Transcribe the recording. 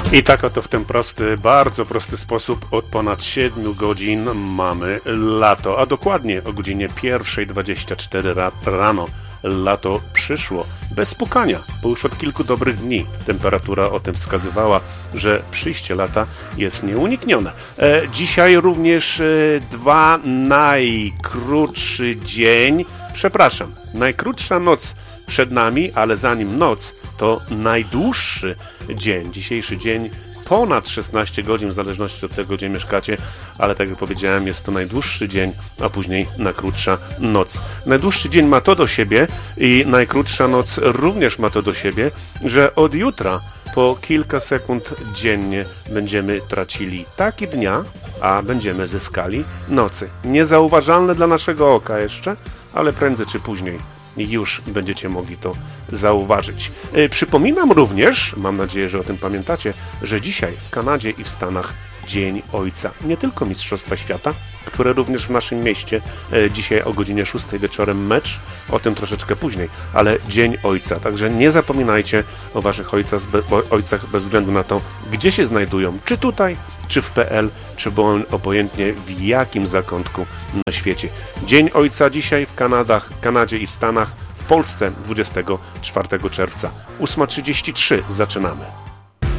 I tak oto w ten prosty, bardzo prosty sposób od ponad 7 godzin mamy lato, a dokładnie o godzinie 1:24 rano. Lato przyszło, bez pukania, bo już od kilku dobrych dni temperatura o tym wskazywała, że przyjście lata jest nieuniknione. Dzisiaj również najkrótsza noc przed nami, ale zanim noc, to najdłuższy dzień. Dzisiejszy dzień ponad 16 godzin, w zależności od tego, gdzie mieszkacie, ale tak jak powiedziałem, jest to najdłuższy dzień, a później najkrótsza noc. Najdłuższy dzień ma to do siebie i najkrótsza noc również ma to do siebie, że od jutra po kilka sekund dziennie będziemy tracili taki dnia, a będziemy zyskali nocy. Niezauważalne dla naszego oka jeszcze, ale prędzej czy później już będziecie mogli to zauważyć. Przypominam również, mam nadzieję, że o tym pamiętacie, że dzisiaj w Kanadzie i w Stanach Dzień Ojca. Nie tylko Mistrzostwa Świata, które również w naszym mieście dzisiaj o godzinie 6 wieczorem mecz, o tym troszeczkę później, ale Dzień Ojca. Także nie zapominajcie o waszych ojcach bez względu na to, gdzie się znajdują, czy tutaj, czy w PL, czy obojętnie w jakim zakątku na świecie. Dzień Ojca dzisiaj w Kanadzie i w Stanach, w Polsce 24 czerwca. 8:33 zaczynamy.